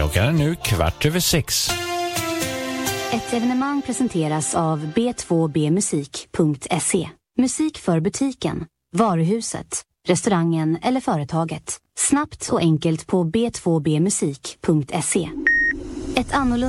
Klockan är nu 6:15. Ett evenemang presenteras av b2bmusik.se. Musik för butiken, varuhuset, restaurangen eller företaget. Snabbt och enkelt på b2bmusik.se. Ett annorlunda